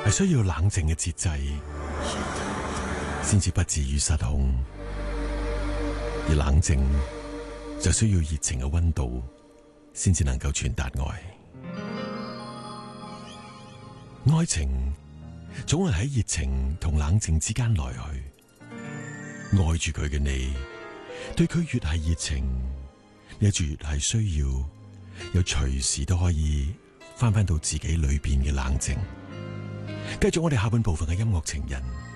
係需要冷靜嘅節制，先至不至於失控。而冷靜就需要熱情嘅溫度，先至能夠傳達愛。愛情總係喺熱情同冷靜之間來去。愛住佢嘅你，對佢越係熱情，你就越係需要有隨時都可以翻到自己裏邊嘅冷靜。繼續我哋下半部分嘅音樂情人。